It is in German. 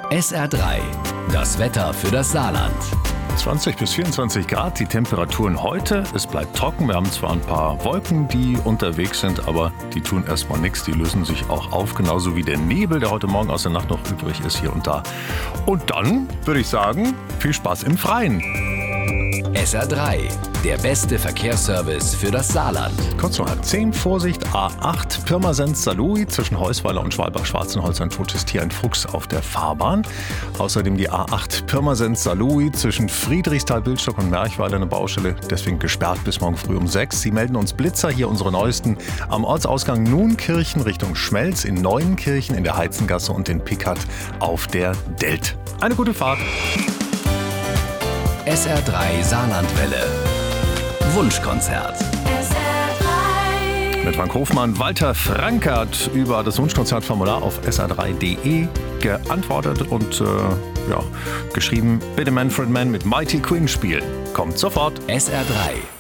SR3, das Wetter für das Saarland. 20 bis 24 Grad, die Temperaturen heute. Es bleibt trocken. Wir haben zwar ein paar Wolken, die unterwegs sind, aber die tun erstmal nichts. Die lösen sich auch auf, genauso wie der Nebel, der heute Morgen aus der Nacht noch übrig ist hier und da. Und dann würde ich sagen, viel Spaß im Freien. SR3, der beste Verkehrsservice für das Saarland. Kurz noch 10, Vorsicht, A8, Pirmasens-Saarlouis zwischen Heusweiler und Schwalbach-Schwarzenholz. Ein totes Tier, ein Fuchs auf der Fahrbahn. Außerdem die A8, Pirmasens-Saarlouis zwischen Friedrichsthal-Bildstock und Merchweiler, eine Baustelle. Deswegen gesperrt bis morgen früh um 6. Sie melden uns Blitzer, hier unsere neuesten. Am Ortsausgang Nunkirchen Richtung Schmelz, in Neuenkirchen in der Heizengasse und in Pickert auf der Delt. Eine gute Fahrt. SR3 Saarlandwelle. Wunschkonzert. Mit Frank Hofmann, Walter Frankert über das Wunschkonzertformular auf sr3.de geantwortet und geschrieben, bitte Manfred Mann mit Mighty Quinn spielen. Kommt sofort. SR3.